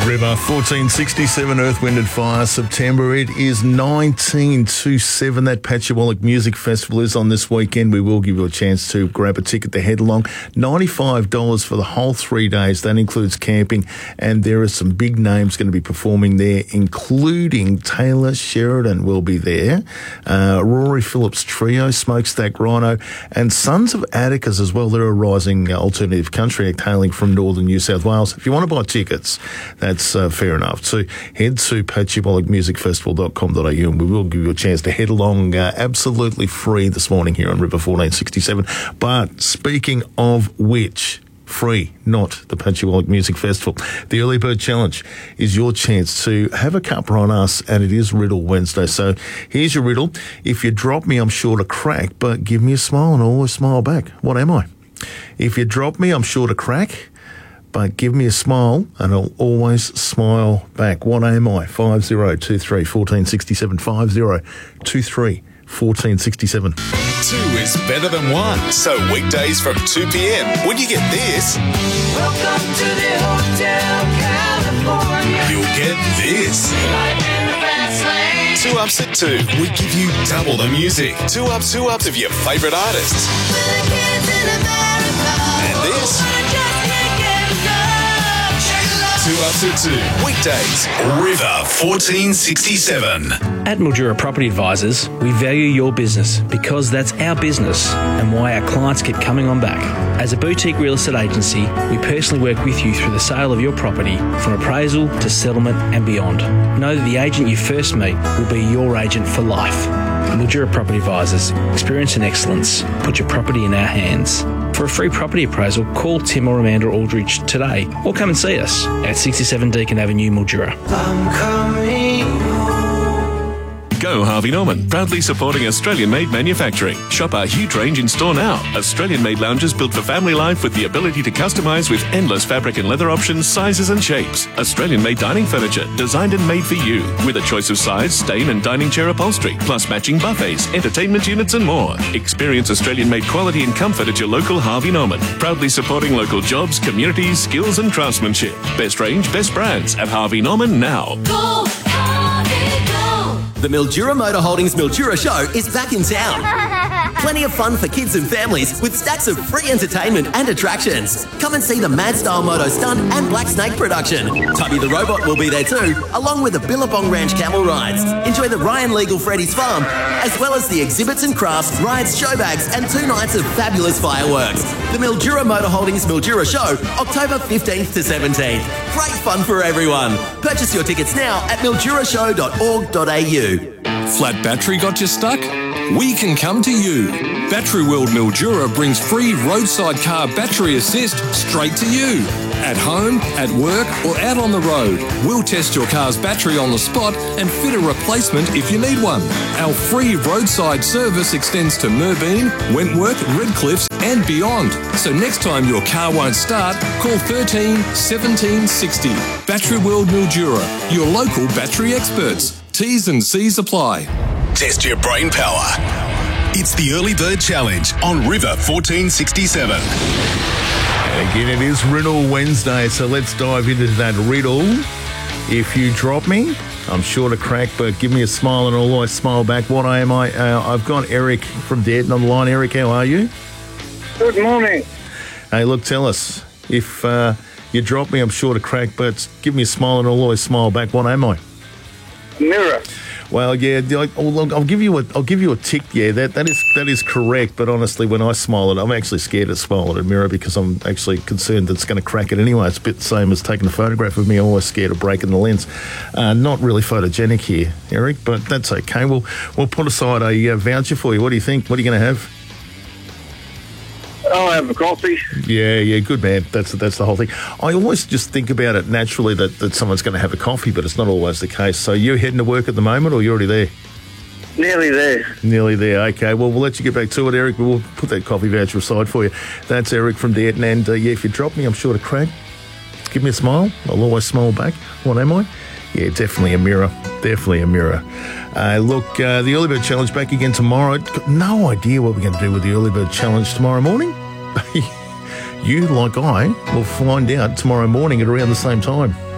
River, 1467 Earth, Wind and Fire, September. It is 1927. That Patchawallock Music Festival is on this weekend. We will give you a chance to grab a ticket to head along. $95 for the whole 3 days. That includes camping, and there are some big names going to be performing there, including Taylor Sheridan will be there, Rory Phillips Trio, Smokestack Rhino, and Sons of Atticus as well. They're a rising alternative country act hailing from northern New South Wales. If you want to buy tickets, that's fair enough. So head to patchawallockmusicfestival.com.au and we will give you a chance to head along absolutely free this morning here on River 1467. But speaking of which, free, not the Patchawallock Music Festival. The Early Bird Challenge is your chance to have a cuppa on us, and it is Riddle Wednesday. So here's your riddle. If you drop me, I'm sure to crack, but give me a smile and I'll always smile back. What am I? If you drop me, I'm sure to crack, but give me a smile and I'll always smile back. What am I? 5023 1467 5023 1467. 2 is better than 1. So weekdays from 2 p.m. when you get this, Welcome to the Hotel California. you'll get this. Life in the fast lane. 2 Ups at 2. We give you double the music. 2 ups of your favourite artists. For the kids in America. And this, Wanna just kick and love. Shake love. 2 Ups at 2. Weekdays, River 1467. At Mildura Property Advisors, we value your business because that's our business and why our clients keep coming on back. As a boutique real estate agency, we personally work with you through the sale of your property from appraisal to settlement and beyond. Know that the agent you first meet will be your agent for life. Mildura Property Advisors, experience and excellence. Put your property in our hands. For a free property appraisal, call Tim or Amanda Aldridge today or come and see us at 67 Deakin Avenue, Mildura. I'm coming home. Go Harvey Norman, proudly supporting Australian-made manufacturing. Shop our huge range in store now. Australian-made lounges built for family life with the ability to customise with endless fabric and leather options, sizes and shapes. Australian-made dining furniture, designed and made for you, with a choice of size, stain and dining chair upholstery, plus matching buffets, entertainment units and more. Experience Australian-made quality and comfort at your local Harvey Norman. Proudly supporting local jobs, communities, skills and craftsmanship. Best range, best brands at Harvey Norman now. Go, Harvey, go. The Mildura Motor Holdings Mildura Show is back in town. Plenty of fun for kids and families with stacks of free entertainment and attractions. Come and see the Mad Style Moto Stunt and Black Snake production. Tubby the Robot will be there too, along with the Billabong Ranch camel rides. Enjoy the Ryan Legal Freddy's Farm, as well as the exhibits and crafts, rides, show bags, and 2 nights of fabulous fireworks. The Mildura Motor Holdings Mildura Show, October 15th to 17th. Great fun for everyone. Purchase your tickets now at mildurashow.org.au. Flat battery got you stuck? We can come to you. Battery World Mildura brings free roadside car battery assist straight to you. At home, at work or out on the road, we'll test your car's battery on the spot and fit a replacement if you need one. Our free roadside service extends to Merbeen, Wentworth, Redcliffs and beyond. So next time your car won't start, call 13 17 60. Battery World Mildura, your local battery experts. T's and C's apply. Test your brain power. It's the Early Bird Challenge on River 1467. And again, it is Riddle Wednesday, so let's dive into that riddle. If you drop me, I'm sure to crack, but give me a smile and I'll always smile back. What am I? I've got Eric from Deaton on the line. Eric, how are you? Good morning. Hey, look, tell us. If you drop me, I'm sure to crack, but give me a smile and I'll always smile back. What am I? Mirror. Well, yeah, I'll give you a tick. Yeah, that is correct. But honestly, when I smile at it, I'm actually scared to smile at a mirror because I'm actually concerned that it's going to crack it anyway. It's a bit the same as taking a photograph of me. I'm always scared of breaking the lens. Not really photogenic here, Eric, but that's okay. We'll put aside a voucher for you. What do you think? What are you going to have? I'll have a coffee. Yeah, good man. That's the whole thing. I always just think about it naturally that someone's going to have a coffee, but it's not always the case. So you're heading to work at the moment, or you're already there? Nearly there. Nearly there. Okay, well, we'll let you get back to it, Eric. We'll put that coffee voucher aside for you. That's Eric from Deaton. And, yeah, if you drop me, I'm sure to crack. Give me a smile. I'll always smile back. What am I? Yeah, definitely a mirror. Definitely a mirror. Look, the Early Bird Challenge back again tomorrow. Got no idea what we're going to do with the Early Bird Challenge tomorrow morning. You, like I, will find out tomorrow morning at around the same time.